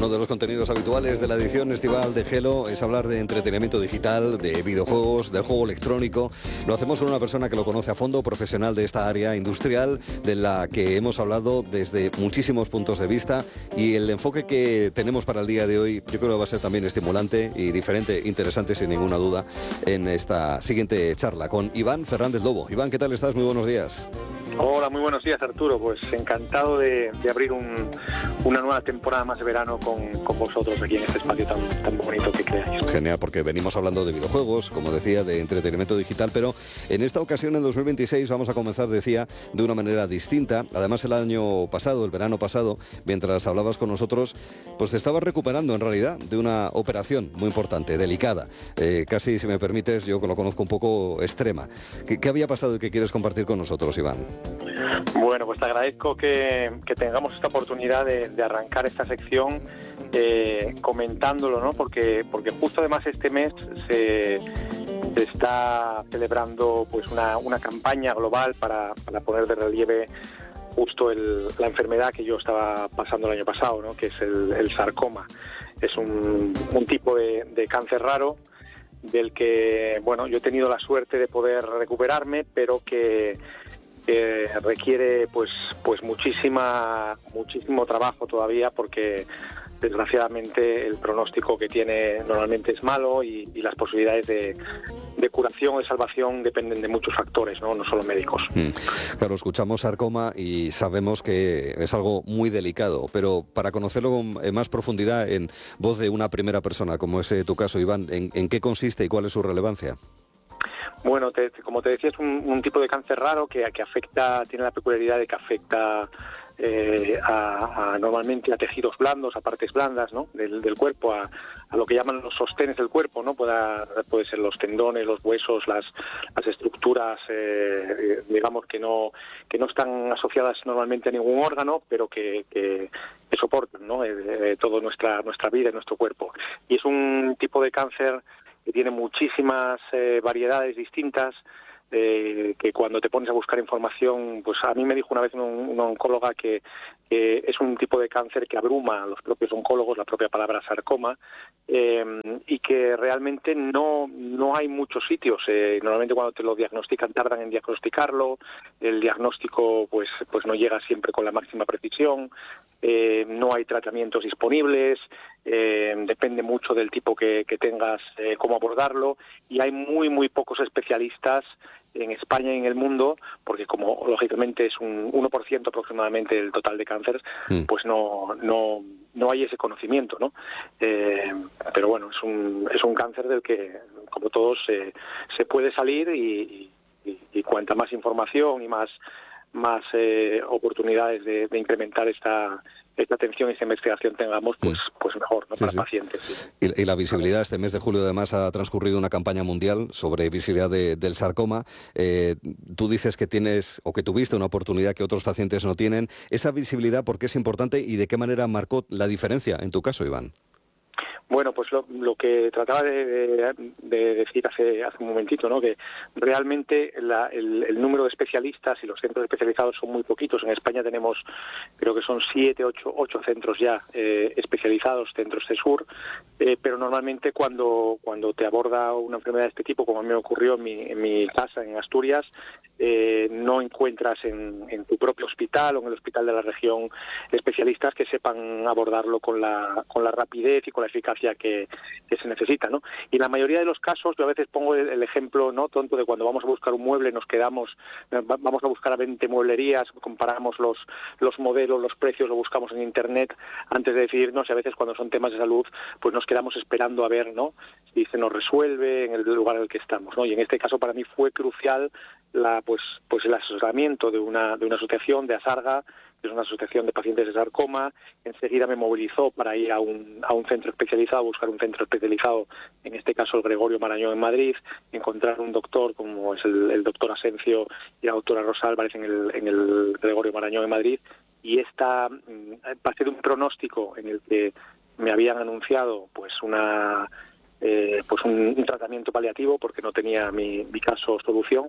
Uno de los contenidos habituales de la edición estival de Gelo es hablar de entretenimiento digital, de videojuegos, del juego electrónico. Lo hacemos con una persona que lo conoce a fondo, profesional de esta área industrial, de la que hemos hablado desde muchísimos puntos de vista, y el enfoque que tenemos para el día de hoy yo creo que va a ser también estimulante y diferente, interesante sin ninguna duda, en esta siguiente charla con Iván Fernández Lobo. Iván, ¿qué tal estás? Muy buenos días. Hola, muy buenos días, Arturo. Pues encantado de abrir una nueva temporada más de verano con vosotros aquí en este espacio tan bonito que creáis. Genial, porque venimos hablando de videojuegos, como decía, de entretenimiento digital, pero en esta ocasión, en 2026, vamos a comenzar, decía, de una manera distinta. Además, el año pasado, el verano pasado, mientras hablabas con nosotros, pues te estabas recuperando, en realidad, de una operación muy importante, delicada. Casi, si me permites, yo lo conozco un poco extrema. ¿Qué había pasado y qué quieres compartir con nosotros, Iván? Bueno, pues te agradezco que tengamos esta oportunidad de arrancar esta sección comentándolo, ¿no? Porque justo además este mes se está celebrando pues una campaña global para poner de relieve justo la enfermedad que yo estaba pasando el año pasado, ¿no? Que es el sarcoma. Es un tipo de cáncer raro del que, bueno, yo he tenido la suerte de poder recuperarme, pero que requiere pues muchísimo trabajo todavía, porque desgraciadamente el pronóstico que tiene normalmente es malo y las posibilidades de curación o de salvación dependen de muchos factores, no solo médicos. Claro, escuchamos sarcoma y sabemos que es algo muy delicado, pero para conocerlo con más profundidad en voz de una primera persona, como es tu caso, Iván, ¿en qué consiste y cuál es su relevancia? Bueno, como te decía, es un tipo de cáncer raro que afecta, tiene la peculiaridad de que afecta normalmente a tejidos blandos, a partes blandas, ¿no? del cuerpo, a lo que llaman los sostenes del cuerpo, ¿no? Puede ser los tendones, los huesos, las estructuras, digamos que no están asociadas normalmente a ningún órgano, pero que soportan, ¿no? Toda nuestra vida y nuestro cuerpo. Y es un tipo de cáncer que tiene muchísimas variedades distintas, que cuando te pones a buscar información, pues a mí me dijo una vez una oncóloga que es un tipo de cáncer que abruma a los propios oncólogos, la propia palabra sarcoma, y que realmente no hay muchos sitios. Normalmente cuando te lo diagnostican tardan en diagnosticarlo, el diagnóstico pues no llega siempre con la máxima precisión, no hay tratamientos disponibles, depende mucho del tipo que tengas, cómo abordarlo, y hay muy pocos especialistas en España y en el mundo, porque como lógicamente es un 1% aproximadamente del total de cánceres, pues no hay ese conocimiento, ¿no? Pero bueno, es un cáncer del que, como todos, se puede salir y cuanta más información y más oportunidades de incrementar esta atención y esta investigación tengamos, pues mejor, ¿no? Para pacientes. Sí. Y la visibilidad, este mes de julio además ha transcurrido una campaña mundial sobre visibilidad del sarcoma. Tú dices que tienes o que tuviste una oportunidad que otros pacientes no tienen. ¿Esa visibilidad por qué es importante y de qué manera marcó la diferencia en tu caso, Iván? Bueno, pues lo que trataba de decir hace un momentito, ¿no? Que realmente el número de especialistas y los centros especializados son muy poquitos. En España tenemos, creo que son 7, 8 centros ya especializados, centros CESUR, pero normalmente cuando te aborda una enfermedad de este tipo, como a mí me ocurrió en mi casa en Asturias, no encuentras en tu propio hospital o en el hospital de la región especialistas que sepan abordarlo con la rapidez y con la eficacia que se necesita, ¿no? Y en la mayoría de los casos, yo a veces pongo el ejemplo, ¿no?, tonto, de cuando vamos a buscar un mueble, vamos a buscar a 20 mueblerías, comparamos los modelos, los precios, lo buscamos en internet antes de decidirnos, y a veces cuando son temas de salud, pues nos quedamos esperando a ver, ¿no?, si se nos resuelve en el lugar en el que estamos, ¿no? Y en este caso para mí fue crucial el asesoramiento de una asociación de ASARGA, que es una asociación de pacientes de sarcoma. Enseguida me movilizó para ir a un centro especializado, buscar un centro especializado, en este caso el Gregorio Marañón en Madrid, encontrar un doctor como es el doctor Asencio y la doctora Rosa Álvarez en el Gregorio Marañón en Madrid, y pasé de un pronóstico en el que me habían anunciado pues un tratamiento paliativo porque no tenía mi caso solución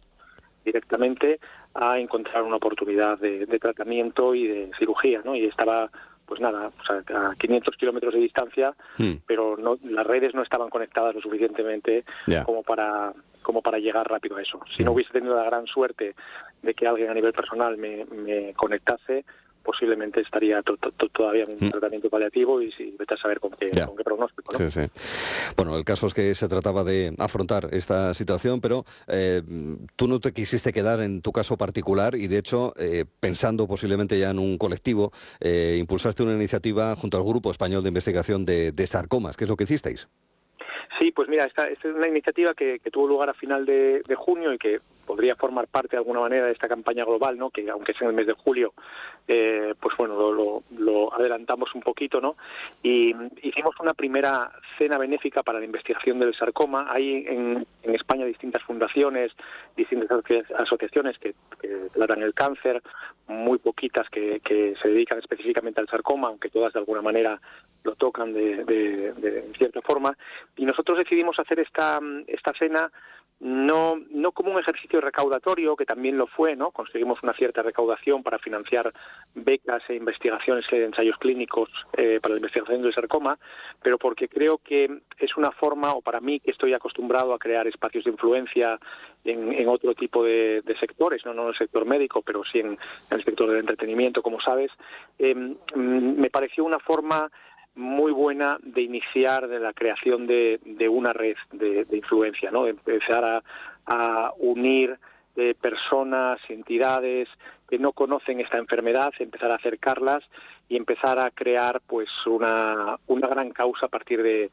directamente, a encontrar una oportunidad de tratamiento y de cirugía, ¿no? Y estaba pues nada, o sea, a 500 kilómetros de distancia, pero las redes no estaban conectadas lo suficientemente como para llegar rápido a eso. Si no hubiese tenido la gran suerte de que alguien a nivel personal me conectase, posiblemente estaría todavía en un tratamiento paliativo y vete a saber con qué pronóstico, ¿no? Sí, sí. Bueno, el caso es que se trataba de afrontar esta situación, pero tú no te quisiste quedar en tu caso particular y, de hecho, pensando posiblemente ya en un colectivo, impulsaste una iniciativa junto al Grupo Español de Investigación de Sarcomas. ¿Qué es lo que hicisteis? Sí, pues mira, esta es una iniciativa que tuvo lugar a final de junio y que podría formar parte de alguna manera de esta campaña global, ¿no? Que aunque es en el mes de julio, pues bueno, lo adelantamos un poquito, ¿no? Y hicimos una primera cena benéfica para la investigación del sarcoma. Hay en España distintas fundaciones, distintas asociaciones que tratan el cáncer, muy poquitas que se dedican específicamente al sarcoma, aunque todas de alguna manera lo tocan de cierta forma, y nosotros decidimos hacer esta cena no como un ejercicio recaudatorio, que también lo fue, ¿no? Conseguimos una cierta recaudación para financiar becas e investigaciones de ensayos clínicos para la investigación del sarcoma, pero porque creo que es una forma, o para mí, que estoy acostumbrado a crear espacios de influencia en otro tipo de sectores, no en el sector médico, pero sí en el sector del entretenimiento, como sabes, me pareció una forma muy buena de iniciar de la creación de una red de influencia, ¿no? De empezar a unir personas, entidades que no conocen esta enfermedad, empezar a acercarlas y empezar a crear pues una gran causa a partir de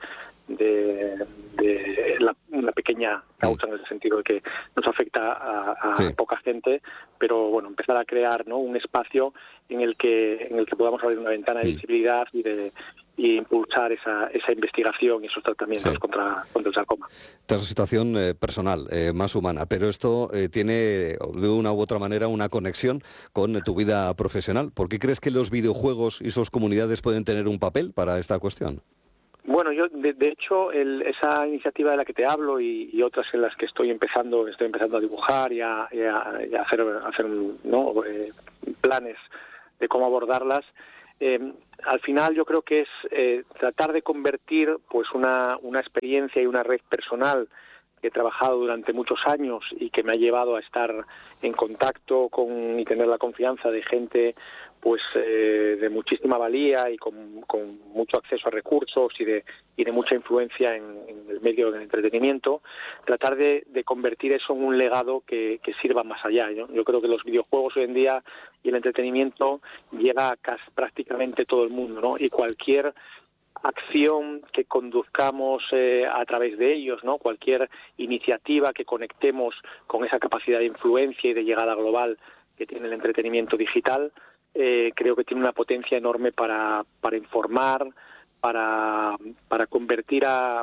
una pequeña causa, en el sentido de que nos afecta a poca gente, pero bueno, empezar a crear, ¿no?, un espacio en el que podamos abrir una ventana de visibilidad y impulsar esa investigación y esos tratamientos contra el sarcoma. Esta es una situación personal, más humana, pero esto tiene de una u otra manera una conexión con tu vida profesional. ¿Por qué crees que los videojuegos y sus comunidades pueden tener un papel para esta cuestión? Bueno, yo de hecho esa iniciativa de la que te hablo y otras en las que estoy empezando a dibujar y a hacer ¿no?, planes de cómo abordarlas. Al final yo creo que es tratar de convertir pues una experiencia y una red personal que he trabajado durante muchos años y que me ha llevado a estar en contacto y tener la confianza de gente pues de muchísima valía y con mucho acceso a recursos y de mucha influencia en el medio del entretenimiento, tratar de convertir eso en un legado que sirva más allá, ¿no? Yo creo que los videojuegos hoy en día y el entretenimiento llega a prácticamente todo el mundo, ¿no? Y cualquier acción que conduzcamos a través de ellos, ¿no? Cualquier iniciativa que conectemos con esa capacidad de influencia y de llegada global que tiene el entretenimiento digital, creo que tiene una potencia enorme para informar, para convertir a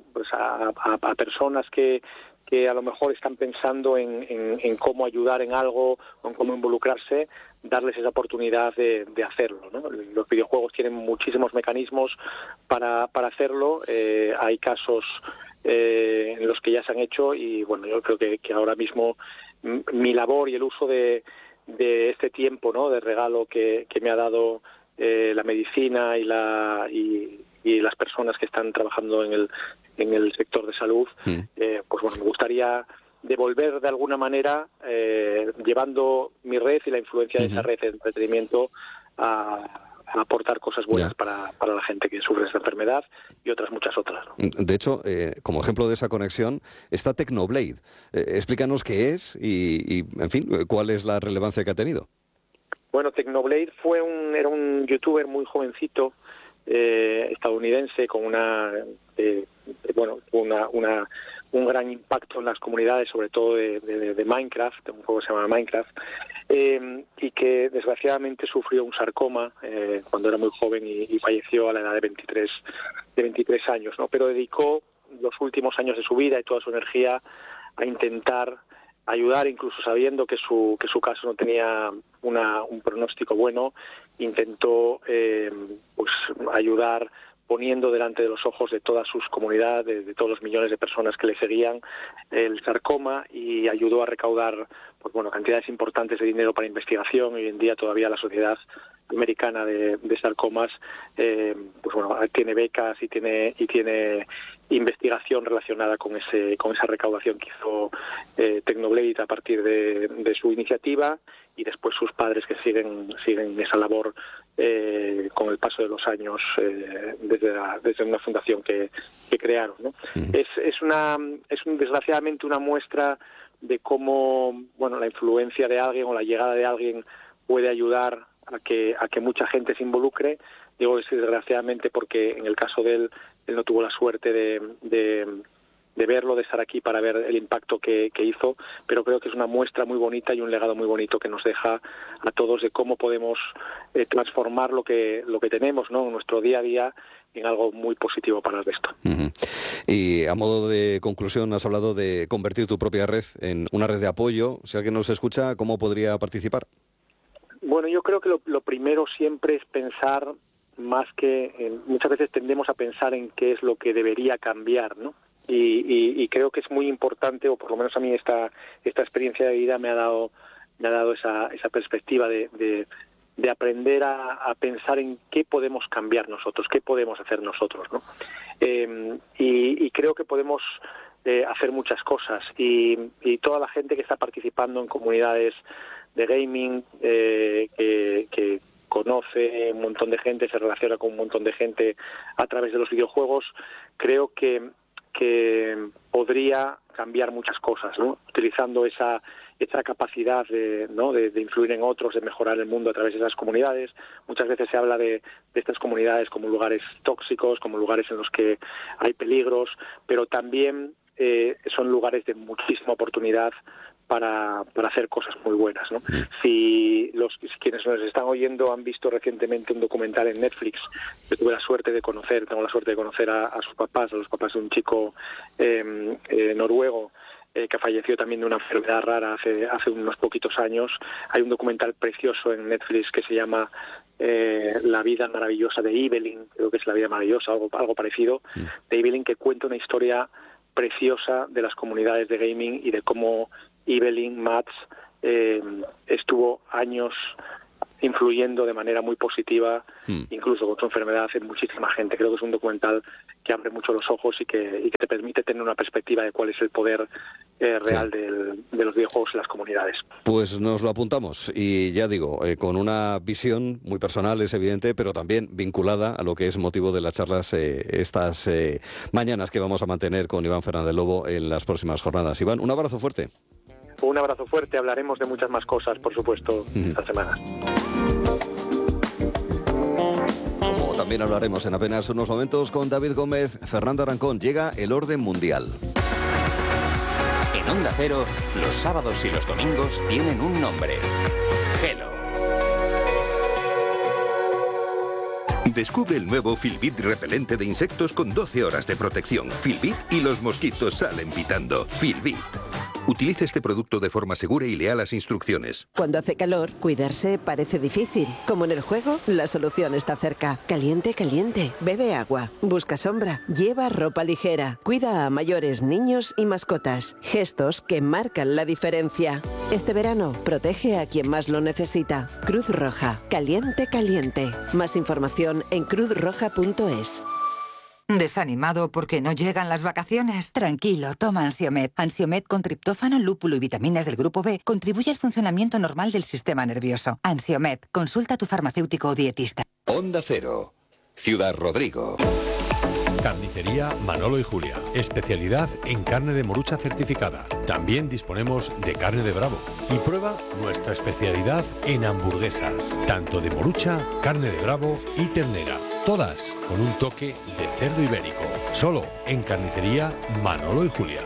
personas que a lo mejor están pensando en cómo ayudar en algo o en cómo involucrarse, darles esa oportunidad de hacerlo, ¿no? Los videojuegos tienen muchísimos mecanismos para hacerlo. Hay casos en los que ya se han hecho y bueno, yo creo que ahora mismo mi labor y el uso de este tiempo, ¿no?, de regalo que me ha dado la medicina y las personas que están trabajando en el sector de salud, pues bueno, me gustaría devolver de alguna manera, llevando mi red y la influencia de esa red de entretenimiento a aportar cosas buenas para la gente que sufre esta enfermedad y otras muchas otras, ¿no? De hecho, como ejemplo de esa conexión está Technoblade. Explícanos qué es y, en fin, cuál es la relevancia que ha tenido. Bueno, Technoblade era un youtuber muy jovencito, estadounidense, con un gran impacto en las comunidades, sobre todo de Minecraft, de un juego que se llama Minecraft, y que desgraciadamente sufrió un sarcoma cuando era muy joven y falleció a la edad de 23 años, ¿no? Pero dedicó los últimos años de su vida y toda su energía a intentar ayudar, incluso sabiendo que su caso no tenía un pronóstico bueno. Intentó pues ayudar poniendo delante de los ojos de todas sus comunidades, de todos los millones de personas que le seguían, el sarcoma, y ayudó a recaudar pues bueno, cantidades importantes de dinero para investigación. Hoy en día todavía la sociedad Americana de Sarcomas, pues bueno, tiene becas y tiene investigación relacionada con esa recaudación que hizo Tecnoblade a partir de su iniciativa, y después sus padres que siguen esa labor con el paso de los años desde una fundación que crearon, ¿no? Es desgraciadamente una muestra de cómo, bueno, la influencia de alguien o la llegada de alguien puede ayudar a que mucha gente se involucre. Digo desgraciadamente porque en el caso de él no tuvo la suerte de verlo, de estar aquí para ver el impacto que hizo, pero creo que es una muestra muy bonita y un legado muy bonito que nos deja a todos de cómo podemos transformar lo que tenemos, ¿no?, en nuestro día a día en algo muy positivo para el resto. Uh-huh. Y a modo de conclusión, has hablado de convertir tu propia red en una red de apoyo. Si alguien nos escucha, ¿cómo podría participar? Bueno, yo creo que lo primero siempre es pensar, más que muchas veces tendemos a pensar en qué es lo que debería cambiar, ¿no? Y creo que es muy importante, o por lo menos a mí esta experiencia de vida me ha dado esa perspectiva de aprender a pensar en qué podemos cambiar nosotros, qué podemos hacer nosotros, ¿no? Y creo que podemos hacer muchas cosas, y toda la gente que está participando en comunidades de gaming, que conoce un montón de gente, se relaciona con un montón de gente a través de los videojuegos, creo que podría cambiar muchas cosas, ¿no?, utilizando esa capacidad de influir en otros, de mejorar el mundo a través de esas comunidades. Muchas veces se habla de estas comunidades como lugares tóxicos, como lugares en los que hay peligros, pero también son lugares de muchísima oportunidad para hacer cosas muy buenas, ¿no? Si quienes nos están oyendo han visto recientemente un documental en Netflix, yo tengo la suerte de conocer a sus papás, a los papás de un chico noruego que falleció también de una enfermedad rara hace unos poquitos años. Hay un documental precioso en Netflix que se llama La vida maravillosa de Evelyn, creo que es La vida maravillosa, algo parecido, de Evelyn, que cuenta una historia preciosa de las comunidades de gaming y de cómo Evelyn Matz estuvo años influyendo de manera muy positiva, incluso con su enfermedad, en muchísima gente. Creo que es un documental que abre mucho los ojos y que te permite tener una perspectiva de cuál es el poder real de los videojuegos en las comunidades. Pues nos lo apuntamos, y ya digo, con una visión muy personal, es evidente, pero también vinculada a lo que es motivo de las charlas estas mañanas que vamos a mantener con Iván Fernández Lobo en las próximas jornadas. Iván, un abrazo fuerte. Un abrazo fuerte, hablaremos de muchas más cosas, por supuesto, esta semana. Como también hablaremos en apenas unos momentos con David Gómez, Fernando Arancón. Llega el orden mundial. En Onda Cero, los sábados y los domingos tienen un nombre: Gelo. Descubre el nuevo Filbit repelente de insectos con 12 horas de protección. Filbit y los mosquitos salen pitando. Filbit. Utilice este producto de forma segura y lea las instrucciones. Cuando hace calor, cuidarse parece difícil. Como en el juego, la solución está cerca. Caliente, caliente. Bebe agua. Busca sombra. Lleva ropa ligera. Cuida a mayores, niños y mascotas. Gestos que marcan la diferencia. Este verano, protege a quien más lo necesita. Cruz Roja. Caliente, caliente. Más información en cruzroja.es. ¿Desanimado porque no llegan las vacaciones? Tranquilo, toma Ansiomed. Ansiomed con triptófano, lúpulo y vitaminas del grupo B contribuye al funcionamiento normal del sistema nervioso. Ansiomed, consulta a tu farmacéutico o dietista. Onda Cero, Ciudad Rodrigo. Carnicería Manolo y Julia. Especialidad en carne de morucha certificada. También disponemos de carne de bravo. Y prueba nuestra especialidad en hamburguesas. Tanto de morucha, carne de bravo y ternera. Todas con un toque de cerdo ibérico. Solo en Carnicería Manolo y Julia.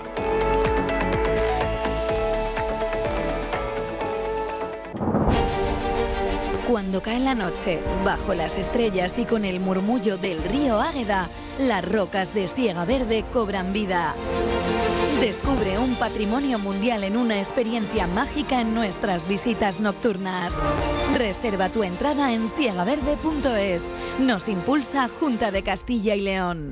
Cuando cae la noche, bajo las estrellas y con el murmullo del río Águeda, las rocas de Siega Verde cobran vida. Descubre un patrimonio mundial en una experiencia mágica en nuestras visitas nocturnas. Reserva tu entrada en siegaverde.es. Nos impulsa Junta de Castilla y León.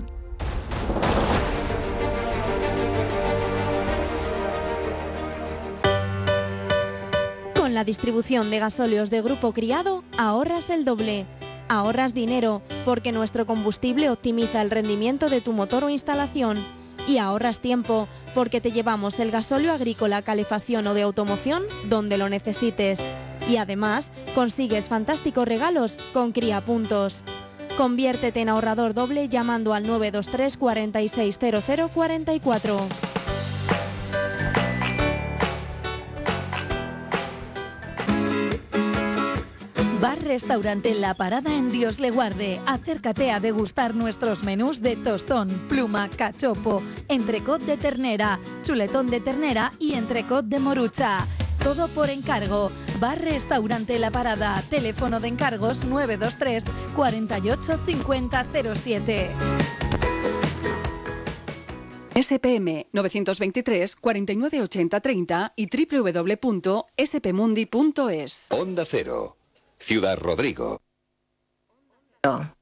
la distribución de gasóleos de Grupo Criado ahorras el doble. Ahorras dinero porque nuestro combustible optimiza el rendimiento de tu motor o instalación. Y ahorras tiempo porque te llevamos el gasóleo agrícola, calefacción o de automoción donde lo necesites. Y además consigues fantásticos regalos con Cría Puntos. Conviértete en ahorrador doble llamando al 923 46 00 44. Bar Restaurante La Parada en Dios le guarde. Acércate a degustar nuestros menús de tostón, pluma, cachopo, entrecot de ternera, chuletón de ternera y entrecot de morucha. Todo por encargo. Bar Restaurante La Parada. Teléfono de encargos 923 48 50 07. SPM 923 49 80 30 y www.spmundi.es. Onda Cero, Ciudad Rodrigo.